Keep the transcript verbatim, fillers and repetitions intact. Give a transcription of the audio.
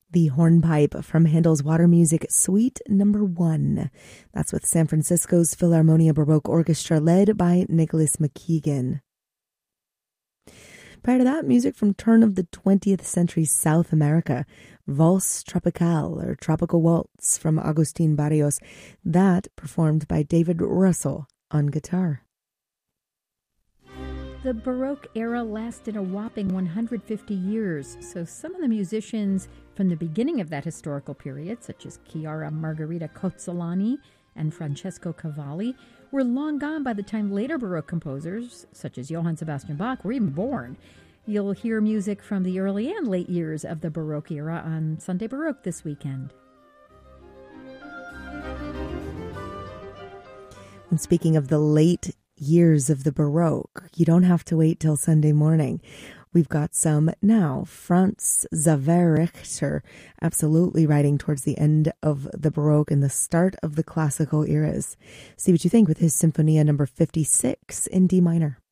The Hornpipe from Handel's Water Music Suite Number One. That's with San Francisco's Philharmonia Baroque Orchestra led by Nicholas McKeegan. Prior to that, music from turn of the twentieth century South America, Valse Tropicale, or Tropical Waltz from Agustin Barrios, that performed by David Russell on guitar. The Baroque era lasted a whopping one hundred fifty years, so some of the musicians from the beginning of that historical period, such as Chiara Margherita Cozzolani and Francesco Cavalli, were long gone by the time later Baroque composers, such as Johann Sebastian Bach, were even born. You'll hear music from the early and late years of the Baroque era on Sunday Baroque this weekend. And speaking of the late years of the Baroque, you don't have to wait till Sunday morning. We've got some now. Franz Xaver Richter, absolutely writing towards the end of the Baroque and the start of the classical eras. See what you think with his Sinfonia number fifty-six in D minor.